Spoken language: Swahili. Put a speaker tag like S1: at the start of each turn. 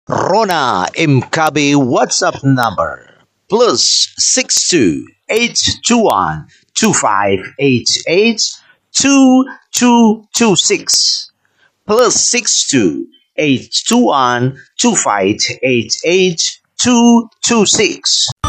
S1: Rona Mkabi WhatsApp number +62 821 2588 2226 +62 821 2588 226.